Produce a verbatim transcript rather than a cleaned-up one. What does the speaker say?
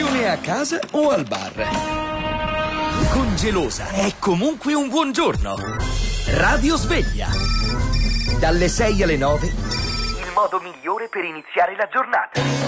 Colazione a casa o al bar. Con Gelosa è comunque un buongiorno. Radio Sveglia. Dalle sei alle nove. Il modo migliore per iniziare la giornata.